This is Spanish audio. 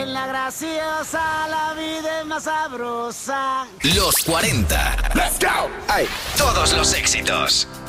En la graciosa la vida es más sabrosa. Los 40. Let's go. Ay. Todos los éxitos.